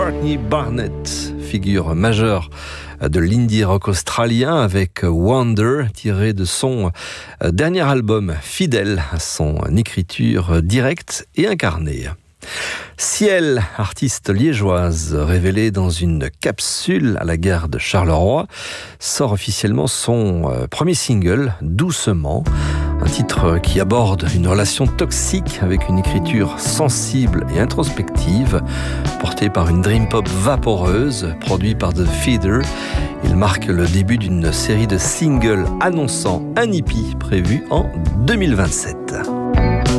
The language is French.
Courtney Barnett, figure majeure de l'indie rock australien avec Wonder, tiré de son dernier album, fidèle à son écriture directe et incarnée. Ciel, artiste liégeoise révélée dans une capsule à la gare de Charleroi, sort officiellement son premier single, Doucement, un titre qui aborde une relation toxique avec une écriture sensible et introspective, portée par une dream pop vaporeuse, produit par The Feeder. Il marque le début d'une série de singles annonçant un hippie prévu en 2027.